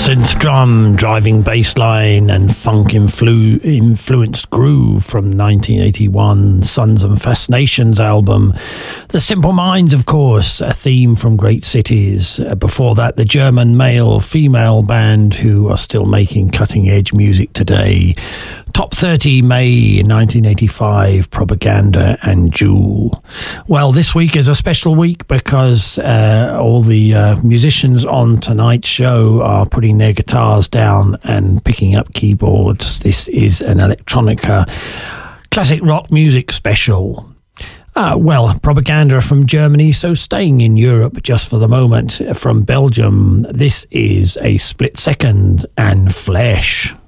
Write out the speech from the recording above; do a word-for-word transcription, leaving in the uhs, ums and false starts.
synth drum, driving bass line and funk influ- influenced groove from nineteen eighty-one Sons and Fascinations album. The Simple Minds, of course, a theme from Great Cities. Uh, before that, the German male-female band who are still making cutting-edge music today. Top thirty, May nineteen eighty-five, Propaganda and Jewel. Well, this week is a special week because uh, all the uh, musicians on tonight's show are putting their guitars down and picking up keyboards. This is an electronica classic rock music special. Uh, well, Propaganda from Germany, so staying in Europe just for the moment. From Belgium, this is A Split Second and Flesh.